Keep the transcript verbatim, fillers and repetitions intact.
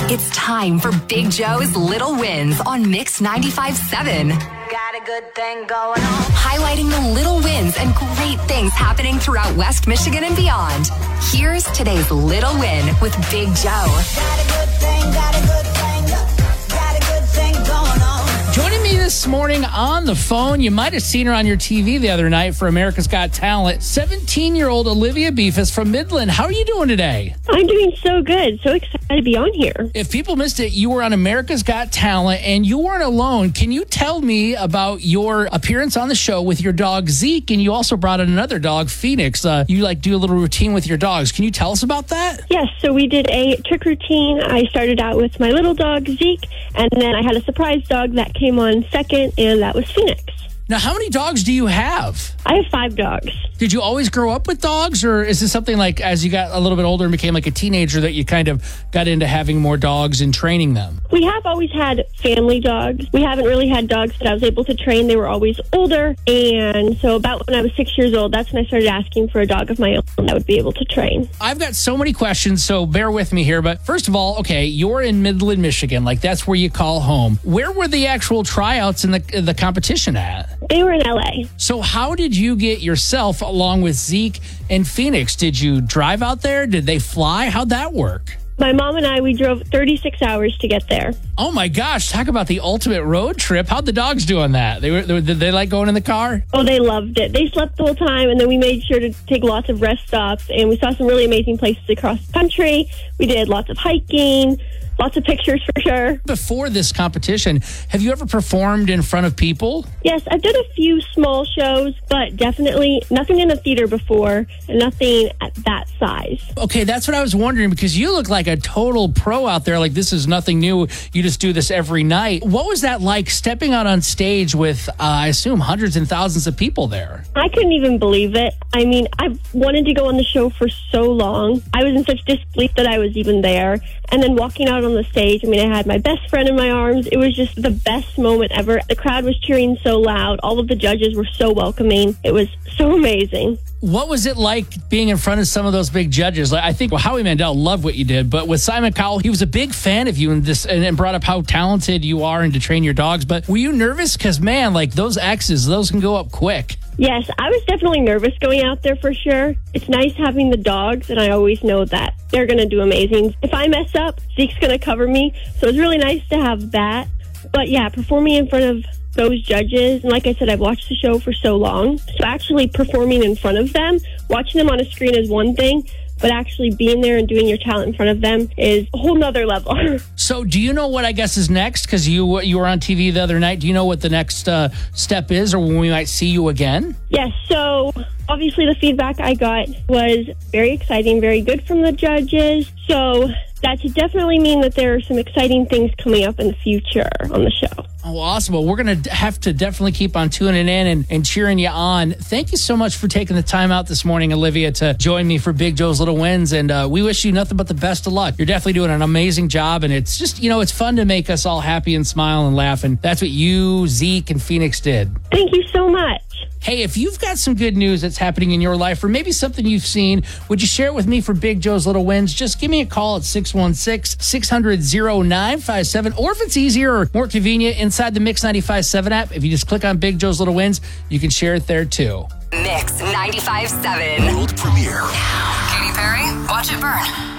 It's time for Big Joe's Little Wins on Mix ninety-five point seven. Got a good thing going on. Highlighting the little wins and great things happening throughout West Michigan and beyond. Here's today's Little Win with Big Joe. Got a good thing, got a good thing, got a good thing going on. Joining me this morning on the phone, you might have seen her on your T V the other night for America's Got Talent, seventeen-year-old Olivia Beefus from Midland. How are you doing today? I'm doing so good. So excited to be on here. If people missed it, you were on America's Got Talent, and you weren't alone. Can you tell me about your appearance on the show with your dog, Zeke, and you also brought in another dog, Phoenix. Uh, you, like, do a little routine with your dogs. Can you tell us about that? Yes, so we did a trick routine. I started out with my little dog, Zeke, and then I had a surprise dog that came on second, and that was Phoenix. Now, how many dogs do you have? I have five dogs. Did you always grow up with dogs, or is this something like as you got a little bit older and became like a teenager that you kind of got into having more dogs and training them? We have always had family dogs. We haven't really had dogs that I was able to train. They were always older. And so about when I was six years old, that's when I started asking for a dog of my own that would be able to train. I've got so many questions, so bear with me here. But first of all, okay, you're in Midland, Michigan. Like, that's where you call home. Where were the actual tryouts and the, the competition at? They were in L A. So how did you get yourself along with Zeke and Phoenix? Did you drive out there? Did they fly? How'd that work? My mom and I, we drove thirty-six hours to get there. Oh my gosh, talk about the ultimate road trip. How'd the dogs do on that? They were, did they like going in the car? Oh, they loved it. They slept the whole time, and then we made sure to take lots of rest stops, and we saw some really amazing places across the country. We did lots of hiking, lots of pictures for sure. Before this competition, have you ever performed in front of people? Yes, I've done a few small shows, but definitely nothing in a theater before and nothing at that size. Okay, that's what I was wondering, because you look like a total pro out there. Like, this is nothing new. You just do this every night. What was that like, stepping out on stage with, uh, I assume, hundreds and thousands of people there? I couldn't even believe it. I mean, I've wanted to go on the show for so long. I was in such disbelief that I was even there. And then walking out on the stage, I mean, I had my best friend in my arms. It was just the best moment ever. The crowd was cheering so loud. All of the judges were so welcoming. It was so amazing. What was it like being in front of some of those big judges? Like, I think well, Howie Mandel loved what you did, but with Simon Cowell, he was a big fan of you and this, and, and brought up how talented you are and to train your dogs. But were you nervous? Because, man, like, those X's, those can go up quick. Yes, I was definitely nervous going out there for sure. It's nice having the dogs, and I always know that they're going to do amazing. If I mess up, Zeke's going to cover me, so it's really nice to have that. But yeah, performing in front of those judges, and like I said, I've watched the show for so long, so actually performing in front of them, watching them on a screen is one thing, but actually being there and doing your talent in front of them is a whole nother level. So do you know what I guess is next? Because you you were on T V the other night. Do you know what the next uh, step is, or when we might see you again? Yes, so obviously the feedback I got was very exciting, very good from the judges. So that should definitely mean that there are some exciting things coming up in the future on the show. Oh, awesome. Well, we're going to have to definitely keep on tuning in and, and cheering you on. Thank you so much for taking the time out this morning, Olivia, to join me for Big Joe's Little Wins. And uh, we wish you nothing but the best of luck. You're definitely doing an amazing job. And it's just, you know, it's fun to make us all happy and smile and laugh. And that's what you, Zeke, and Phoenix did. Thank you so much. Hey, if you've got some good news that's happening in your life, or maybe something you've seen, would you share it with me for Big Joe's Little Wins? Just give me a call at six one six, six hundred, nine five seven. Or if it's easier or more convenient, inside the Mix ninety-five point seven app, if you just click on Big Joe's Little Wins, you can share it there too. Mix ninety-five point seven. World premiere. Katy Perry, Watch It Burn.